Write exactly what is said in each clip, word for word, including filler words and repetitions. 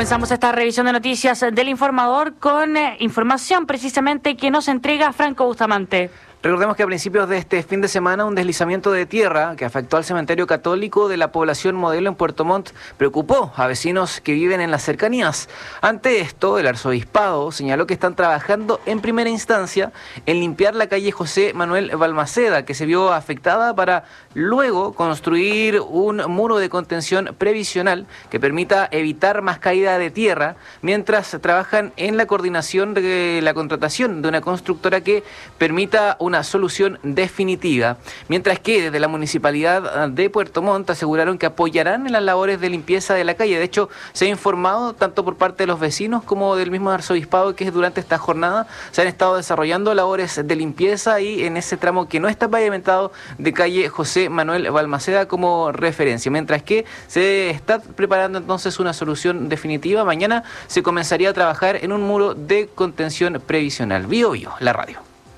Comenzamos esta revisión de noticias del Informador con eh, información precisamente que nos entrega Franco Bustamante. Recordemos que a principios de este fin de semana un deslizamiento de tierra que afectó al cementerio católico de la población Modelo en Puerto Montt preocupó a vecinos que viven en las cercanías. Ante esto, el arzobispado señaló que están trabajando en primera instancia en limpiar la calle José Manuel Balmaceda, que se vio afectada, para luego construir un muro de contención previsional que permita evitar más caída de tierra, mientras trabajan en la coordinación de la contratación de una constructora que permita un una solución definitiva, mientras que desde la Municipalidad de Puerto Montt aseguraron que apoyarán en las labores de limpieza de la calle. De hecho, se ha informado tanto por parte de los vecinos como del mismo arzobispado que durante esta jornada se han estado desarrollando labores de limpieza y en ese tramo que no está pavimentado de calle José Manuel Balmaceda como referencia, mientras que se está preparando entonces una solución definitiva. Mañana se comenzaría a trabajar en un muro de contención previsional. Bio Bio, la radio.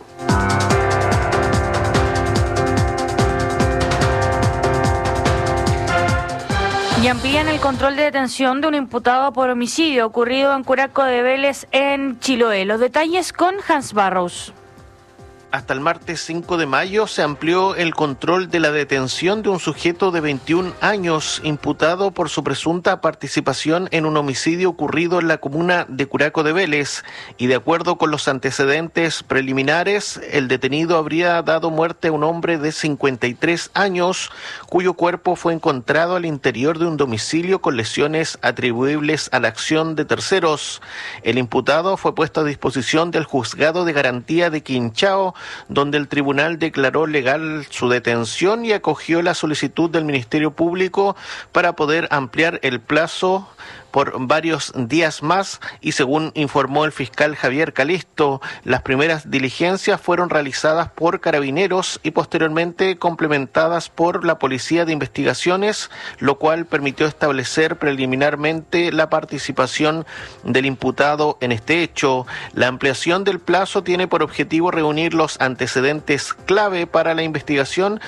Y amplían el control de detención de un imputado por homicidio ocurrido en Curaco de Vélez, en Chiloé. Los detalles con Hans Barrows. Hasta el martes cinco de mayo se amplió el control de la detención de un sujeto de veintiún años imputado por su presunta participación en un homicidio ocurrido en la comuna de Curaco de Vélez, y de acuerdo con los antecedentes preliminares, el detenido habría dado muerte a un hombre de cincuenta y tres años cuyo cuerpo fue encontrado al interior de un domicilio con lesiones atribuibles a la acción de terceros. El imputado fue puesto a disposición del Juzgado de Garantía de Quinchao, donde el tribunal declaró legal su detención y acogió la solicitud del Ministerio Público para poder ampliar el plazo por varios días más, y según informó el fiscal Javier Calisto, las primeras diligencias fueron realizadas por Carabineros y posteriormente complementadas por la Policía de Investigaciones, lo cual permitió establecer preliminarmente la participación del imputado en este hecho. La ampliación del plazo tiene por objetivo reunir los antecedentes clave para la investigación